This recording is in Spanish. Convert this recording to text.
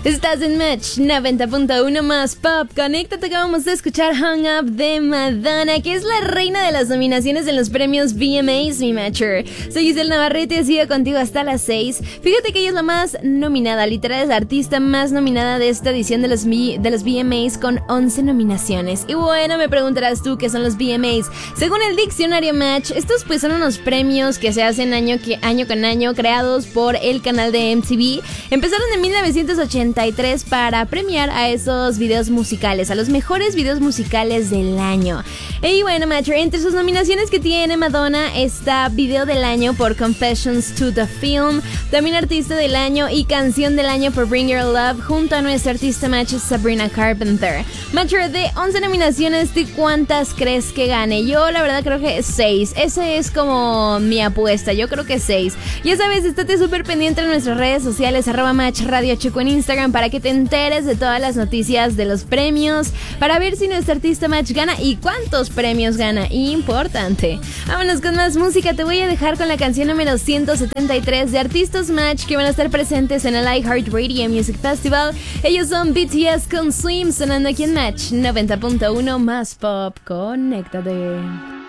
Estás en Match 90.1 más pop. Conéctate, acabamos de escuchar Hung Up de Madonna, que es la reina de las nominaciones en los premios VMAs, mi Matcher. Soy Giselle Navarrete y sigo contigo hasta las 6. Fíjate que ella es la más nominada, literal es la artista más nominada de esta edición de los VMAs con 11 nominaciones. Y bueno, me preguntarás tú qué son los VMAs. Según el diccionario Match, estos pues son unos premios que se hacen año con año, creados por el canal de MTV. Empezaron en 1983 para premiar a esos videos musicales, a los mejores videos musicales del año. Y bueno, Matcher, entre sus nominaciones que tiene Madonna está Video del Año por Confessions to the Film, también Artista del Año y Canción del Año por Bring Your Love, junto a nuestra artista Match Sabrina Carpenter. Matcher, de 11 nominaciones, ¿de cuántas crees que gane? Yo la verdad creo que 6. Esa es como mi apuesta, yo creo que 6. Ya sabes, estate súper pendiente en nuestras redes sociales, @MatchRadioCheco en Instagram, para que te enteres de todas las noticias de los premios, para ver si nuestra artista Match gana y cuántos premios gana. Importante. Vámonos con más música. Te voy a dejar con la canción número 173 de artistas Match que van a estar presentes en el iHeartRadio Music Festival. Ellos son BTS con Swim, sonando aquí en Match 90.1 más pop. Conéctate.